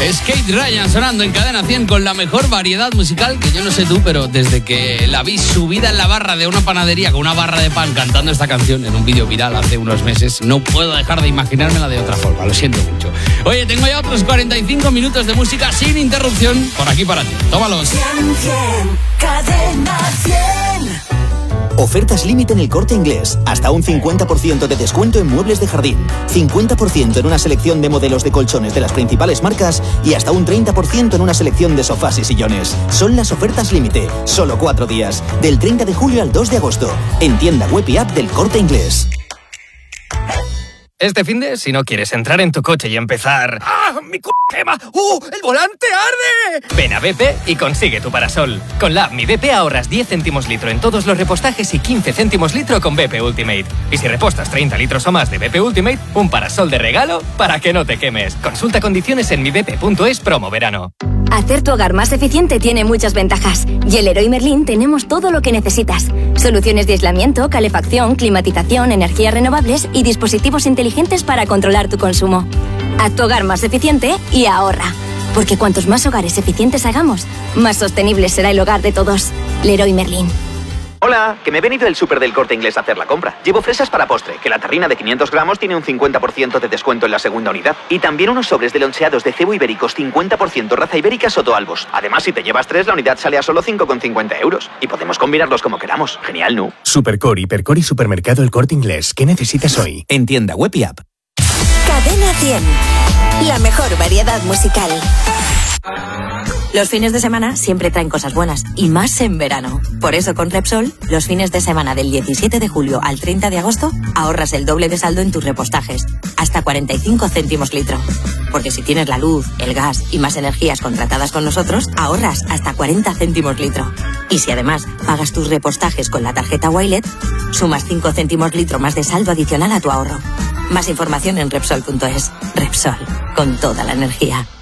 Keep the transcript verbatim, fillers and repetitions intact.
Es Kate Ryan sonando en Cadena cien con la mejor variedad musical que yo no sé tú, pero desde que la vi subida en la barra de una panadería con una barra de pan cantando esta canción en un vídeo viral hace unos meses, no puedo dejar de imaginármela de otra forma, lo siento mucho. Oye, tengo ya otros cuarenta y cinco minutos de música sin interrupción por aquí para ti. Tómalos. cien, cien, Cadena cien. Ofertas límite en El Corte Inglés. Hasta un cincuenta por ciento de descuento en muebles de jardín, cincuenta por ciento en una selección de modelos de colchones de las principales marcas y hasta un treinta por ciento en una selección de sofás y sillones. Son las ofertas límite. Solo cuatro días. Del treinta de julio al dos de agosto. En tienda web y app del Corte Inglés. Este finde, si no quieres entrar en tu coche y empezar... ¡Ah, mi c*** quema! ¡Uh, el volante arde! Ven a B P y consigue tu parasol. Con la app Mi B P ahorras diez céntimos litro en todos los repostajes y quince céntimos litro con B P Ultimate. Y si repostas treinta litros o más de B P Ultimate, un parasol de regalo para que no te quemes. Consulta condiciones en mi b p punto es promo verano. Hacer tu hogar más eficiente tiene muchas ventajas. Y en Leroy Merlin tenemos todo lo que necesitas. Soluciones de aislamiento, calefacción, climatización, energías renovables y dispositivos inteligentes para controlar tu consumo. Haz tu hogar más eficiente y ahorra. Porque cuantos más hogares eficientes hagamos, más sostenible será el hogar de todos. Leroy Merlin. Hola, que me he venido del súper del Corte Inglés a hacer la compra. Llevo fresas para postre, que la tarrina de quinientos gramos tiene un cincuenta por ciento de descuento en la segunda unidad. Y también unos sobres de loncheados de cebo ibéricos cincuenta por ciento raza ibérica Sotoalbos. Además, si te llevas tres, la unidad sale a solo cinco con cincuenta euros. Y podemos combinarlos como queramos. Genial, ¿no? Supercore, Hipercore y Supermercado El Corte Inglés. ¿Qué necesitas hoy? En tienda web y app. Cadena cien. La mejor variedad musical. Los fines de semana siempre traen cosas buenas, y más en verano. Por eso con Repsol, los fines de semana del diecisiete de julio al treinta de agosto, ahorras el doble de saldo en tus repostajes, hasta cuarenta y cinco céntimos litro. Porque si tienes la luz, el gas y más energías contratadas con nosotros, ahorras hasta cuarenta céntimos litro. Y si además pagas tus repostajes con la tarjeta Wilet, sumas cinco céntimos litro más de saldo adicional a tu ahorro. Más información en Repsol punto es. Repsol, con toda la energía.